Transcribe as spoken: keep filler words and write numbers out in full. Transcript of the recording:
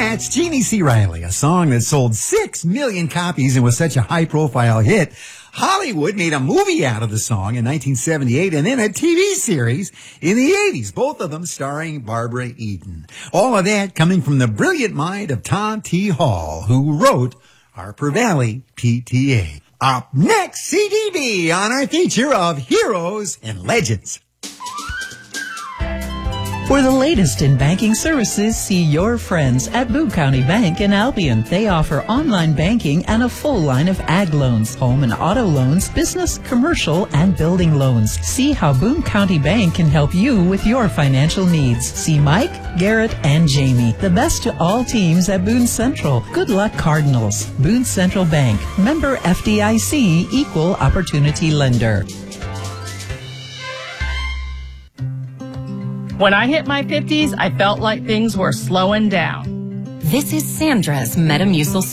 That's Jeannie C. Riley, a song that sold six million copies and was such a high-profile hit. Hollywood made a movie out of the song in nineteen seventy-eight and then a T V series in the eighties, both of them starring Barbara Eden. All of that coming from the brilliant mind of Tom T. Hall, who wrote Harper Valley P T A. Up next, C D B on our feature of Heroes and Legends. For the latest in banking services, see your friends at Boone County Bank in Albion. They offer online banking and a full line of ag loans, home and auto loans, business, commercial, and building loans. See how Boone County Bank can help you with your financial needs. See Mike, Garrett, and Jamie, the best to all teams at Boone Central. Good luck, Cardinals. Boone Central Bank, member F D I C, equal opportunity lender. When I hit my fifties, I felt like things were slowing down. This is Sandra's Metamucil